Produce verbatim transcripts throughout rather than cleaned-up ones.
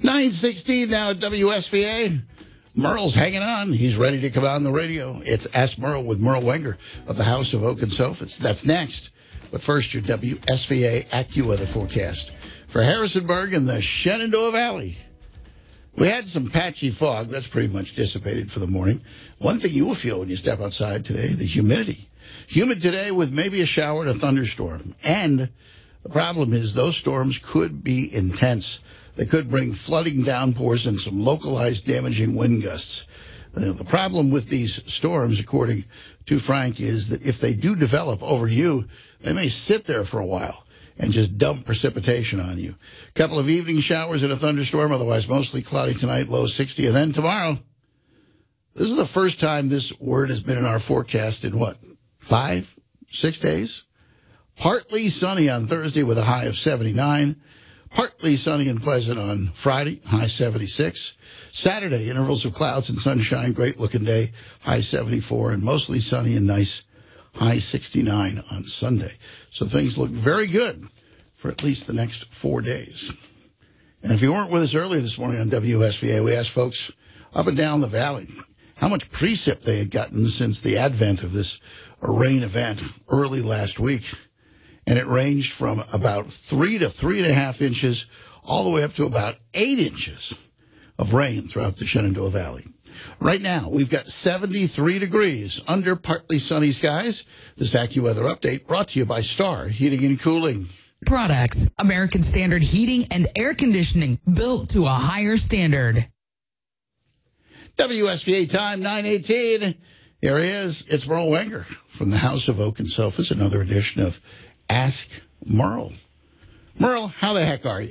nine sixteen now at W S V A. Merle's hanging on. He's ready to come on the radio. It's Ask Merle with Merle Wenger of the House of Oak and Sofas. That's next. But first, your W S V A AccuWeather forecast for Harrisonburg and the Shenandoah Valley. We had some patchy fog. That's pretty much dissipated for the morning. One thing you will feel when you step outside today, the humidity. Humid today with maybe a shower and a thunderstorm. And the problem is those storms could be intense. They could bring flooding downpours and some localized damaging wind gusts. Uh, the problem with these storms, according to Frank, is that if they do develop over you, they may sit there for a while and just dump precipitation on you. A couple of evening showers and a thunderstorm, otherwise mostly cloudy tonight, low sixty. And then tomorrow, this is the first time this word has been in our forecast in what, five, six days? Partly sunny on Thursday with a high of seventy-nine. Partly sunny and pleasant on Friday, high seventy-six. Saturday, intervals of clouds and sunshine, great-looking day, high seventy-four, and mostly sunny and nice, high sixty-nine on Sunday. So things look very good for at least the next four days. And if you weren't with us earlier this morning on W S V A, we asked folks up and down the valley how much precip they had gotten since the advent of this rain event early last week. And it ranged from about three to three and a half inches all the way up to about eight inches of rain throughout the Shenandoah Valley. Right now, we've got seventy-three degrees under partly sunny skies. This AccuWeather update brought to you by Star Heating and Cooling. Products, American Standard Heating and Air Conditioning, built to a higher standard. W S V A time, nine eighteen. Here he is. It's Merle Wenger from the House of Oak and Sofas, another edition of Ask Merle. Merle, how the heck are you?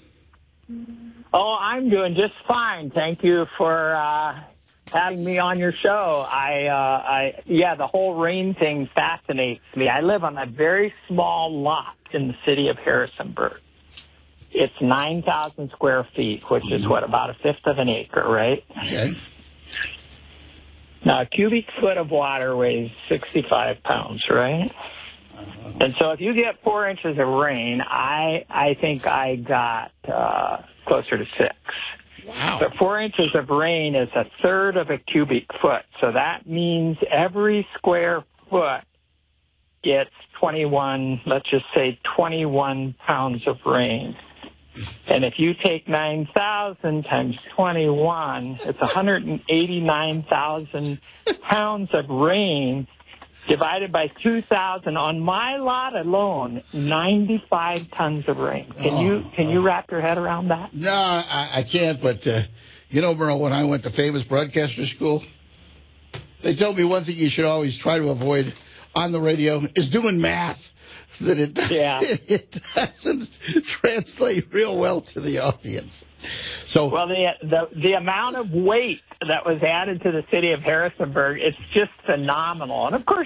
Oh, I'm doing just fine. Thank you for uh, having me on your show. I, uh, I, yeah, the whole rain thing fascinates me. I live on a very small lot in the city of Harrisonburg. It's nine thousand square feet, which mm-hmm. is, what, about a fifth of an acre, right? Okay. Now, a cubic foot of water weighs sixty-five pounds, right? Uh-huh. And so if you get four inches of rain, I I think I got uh, closer to six. Wow. So four inches of rain is a third of a cubic foot. So that means every square foot gets twenty-one, let's just say twenty-one pounds of rain. And if you take nine thousand times twenty-one, it's one hundred eighty-nine thousand pounds of rain divided by two thousand. On my lot alone, ninety-five tons of rain. Can oh, you can you wrap your head around that? No, I, I can't. But, uh, you know, Merle, when I went to famous broadcaster school, they told me one thing you should always try to avoid on the radio is doing math. That it doesn't, yeah. it doesn't translate real well to the audience. So, well, the, the the amount of weight that was added to the city of Harrisonburg, it's just phenomenal. And of course,